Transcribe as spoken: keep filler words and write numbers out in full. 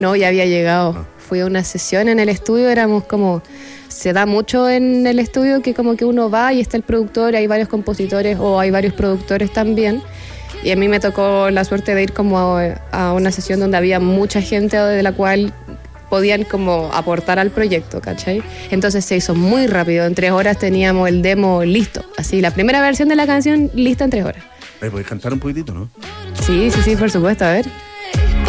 No, ya había llegado. Ah. Fui a una sesión en el estudio, éramos como... Se da mucho en el estudio que como que uno va y está el productor, hay varios compositores o hay varios productores también. Y a mí me tocó la suerte de ir como a, a una sesión donde había mucha gente de la cual podían como aportar al proyecto, ¿cachai? Entonces se hizo muy rápido, en tres horas teníamos el demo listo. Así, la primera versión de la canción lista en tres horas. Eh, ¿Podés cantar un poquitito, no? Sí, sí, sí, por supuesto, a ver.